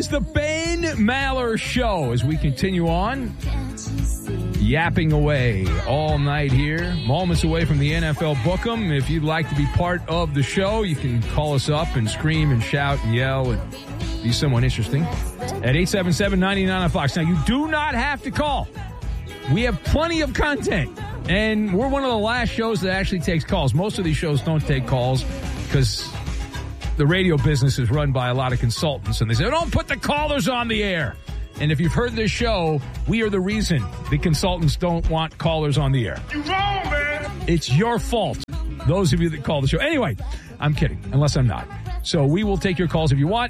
is the Ben Maller Show as we continue on, yapping away all night here. Moments away from the NFL Book'em. If you'd like to be part of the show, you can call us up and scream and shout and yell and be someone interesting at 877-99 on Fox. Now, you do not have to call. We have plenty of content, and we're one of the last shows that actually takes calls. Most of these shows don't take calls because the radio business is run by a lot of consultants, and they say, don't put the callers on the air. And if you've heard this show, we are the reason the consultants don't want callers on the air. You wrong, man. It's your fault, those of you that call the show. Anyway, I'm kidding, unless I'm not. So we will take your calls if you want.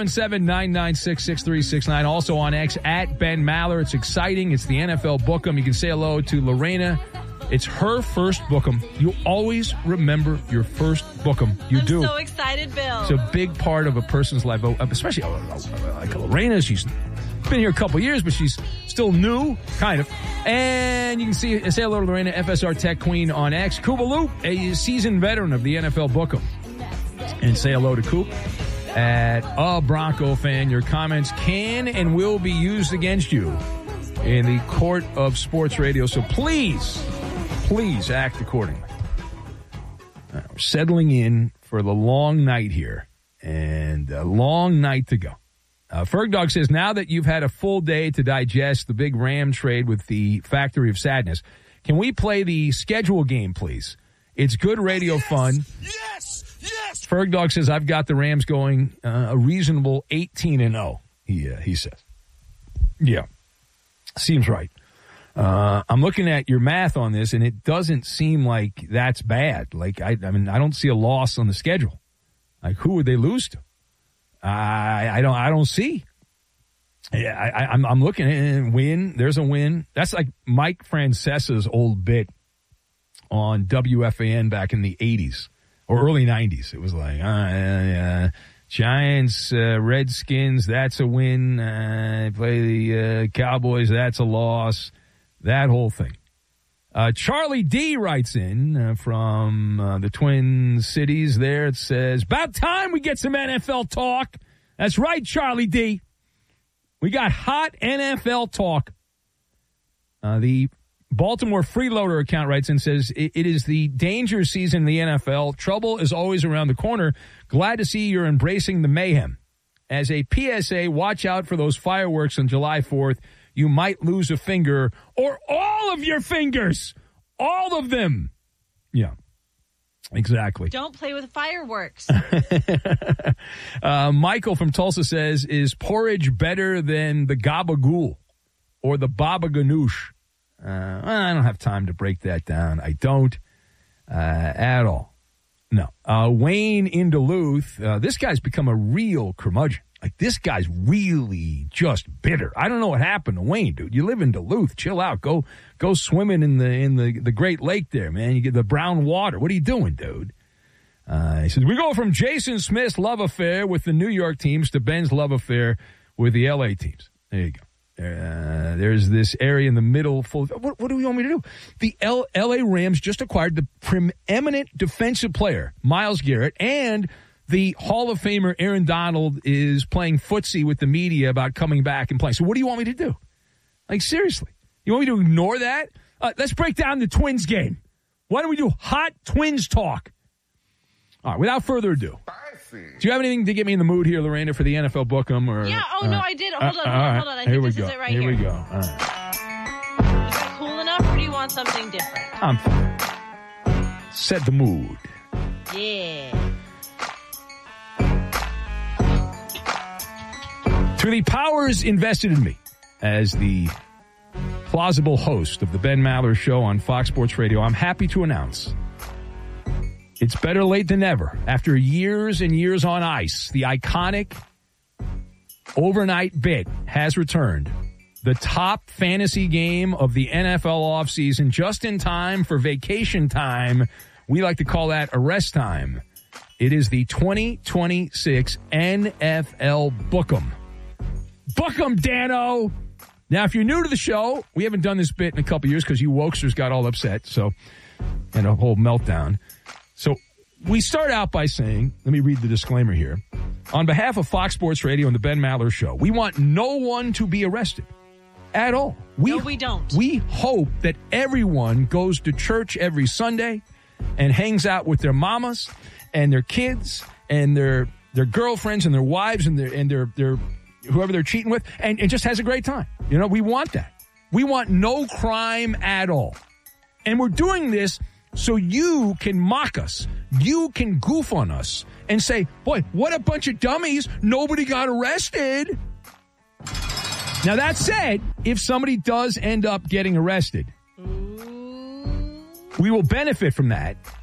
877-996-6369. Also on X, at Ben Maller. It's exciting. It's the NFL Book'em. You can say hello to Lorena. It's her first Book'em. You always remember your first Book'em. You do. I'm so excited, Bill. It's a big part of a person's life, especially like Lorena. She's been here a couple years, but she's still new, kind of. And you can say hello to Lorena, FSR Tech Queen on X. Kuba Loop, a seasoned veteran of the NFL Book'em. And say hello to Coop at A Bronco Fan. Your comments can and will be used against you in the court of sports radio. So please act accordingly. We're settling in for the long night here, and a long night to go. Ferg Dog says, now that you've had a full day to digest the big Ram trade with the Factory of Sadness, can we play the schedule game, please? It's good radio fun. Yes! Ferg Dog says, I've got the Rams going a reasonable 18-0, he says. Yeah, seems right. I'm looking at your math on this, and it doesn't seem like that's bad. Like, I mean, I don't see a loss on the schedule. Like, who would they lose to? I don't see. Yeah, I'm looking at it. Win. There's a win. That's like Mike Francesa's old bit on WFAN back in the 80s or early 90s. It was like, Giants, Redskins, that's a win. Play the Cowboys, that's a loss. That whole thing. Charlie D writes in from the Twin Cities there. It says, about time we get some NFL talk. That's right, Charlie D. We got hot NFL talk. The Baltimore Freeloader account writes in and says, it is the danger season in the NFL. Trouble is always around the corner. Glad to see you're embracing the mayhem. As a PSA, watch out for those fireworks on July 4th. You might lose a finger or all of your fingers. All of them. Yeah, exactly. Don't play with fireworks. Michael from Tulsa says, is porridge better than the gabagool or the baba ganoush? I don't have time to break that down. I don't at all. No. Wayne in Duluth, this guy's become a real curmudgeon. Like, this guy's really just bitter. I don't know what happened to Wayne, dude. You live in Duluth. Chill out. Go swimming in the Great Lake there, man. You get the brown water. What are you doing, dude? He says, we go from Jason Smith's love affair with the New York teams to Ben's love affair with the L.A. teams. There you go. There's this area in the middle. What do you want me to do? The L.A. Rams just acquired the preeminent defensive player, Myles Garrett, and the Hall of Famer Aaron Donald is playing footsie with the media about coming back and playing. So what do you want me to do? Like, seriously. You want me to ignore that? Let's break down the Twins game. Why don't we do hot Twins talk? All right, without further ado. Do you have anything to get me in the mood here, Lorena, for the NFL Book'em? Or, yeah, no, I did. Hold on. I think this is it right here. Here we go. All right. Is that cool enough, or do you want something different? I'm fine. Set the mood. Yeah. To the powers invested in me as the plausible host of the Ben Maller Show on Fox Sports Radio, I'm happy to announce it's better late than never. After years and years on ice, the iconic overnight bit has returned. The top fantasy game of the NFL offseason, just in time for vacation time. We like to call that arrest time. It is the 2026 NFL Book'em. Book'em, Dano! Now, if you're new to the show, we haven't done this bit in a couple years because you wokesters got all upset, and a whole meltdown. So we start out by saying, let me read the disclaimer here. On behalf of Fox Sports Radio and the Ben Maller Show, we want no one to be arrested at all. No, we don't. We hope that everyone goes to church every Sunday and hangs out with their mamas and their kids and their girlfriends and their wives and their whoever they're cheating with and just has a great time. You know, we want that. We want no crime at all. And we're doing this so you can mock us. You can goof on us and say, boy, what a bunch of dummies. Nobody got arrested. Now, that said, if somebody does end up getting arrested, we will benefit from that